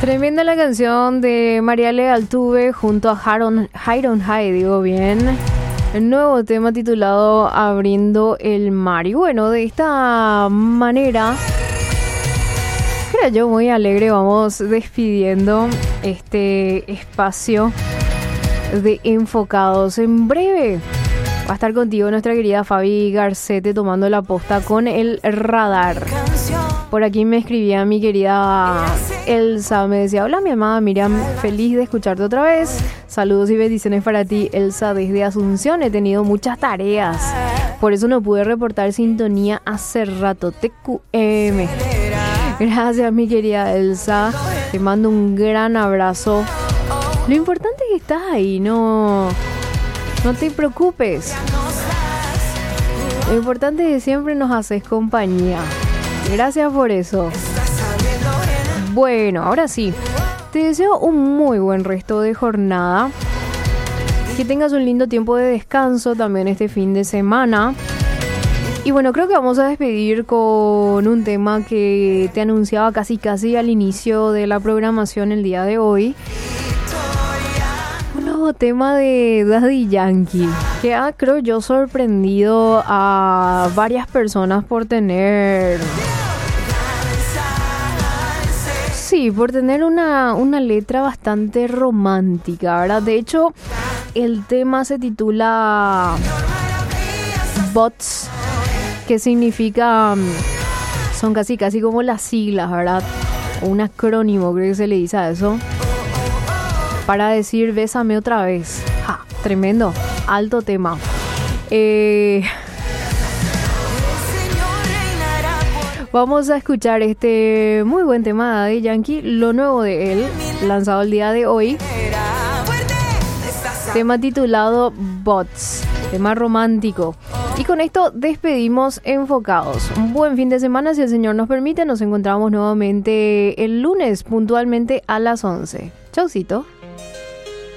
Tremenda la canción de Mariale Altuve junto a Hiron High, digo bien. El nuevo tema titulado Abriendo el Mar. Y bueno, de esta manera, era yo muy alegre, vamos despidiendo este espacio de Enfocados. En breve va a estar contigo nuestra querida Fabi Garcete tomando la posta con el radar. Por aquí me escribía mi querida Elsa, me decía: hola mi amada Miriam, feliz de escucharte otra vez. Saludos y bendiciones para ti, Elsa, desde Asunción. He tenido muchas tareas, por eso no pude reportar sintonía hace rato. TQM. Gracias mi querida Elsa, te mando un gran abrazo. Lo importante es que estás ahí, no te preocupes. Lo importante es que siempre nos haces compañía. Gracias por eso. Bueno, ahora sí, te deseo un muy buen resto de jornada. Que tengas un lindo tiempo de descanso también este fin de semana. Y bueno, creo que vamos a despedir con un tema que te anunciaba casi al inicio de la programación el día de hoy. Un nuevo tema de Daddy Yankee, que ha, creo yo, sorprendido a varias personas por tener una letra bastante romántica, ¿verdad? De hecho, el tema se titula Bots, que significa, son casi como las siglas, ¿verdad? O un acrónimo, creo que se le dice a eso, para decir bésame otra vez. ¡Ja! Tremendo, alto tema. Vamos a escuchar este muy buen tema de Yankee, lo nuevo de él, lanzado el día de hoy. Tema titulado Bots, tema romántico. Y con esto despedimos Enfocados. Un buen fin de semana, si el Señor nos permite. Nos encontramos nuevamente el lunes puntualmente a las 11. Chaucito.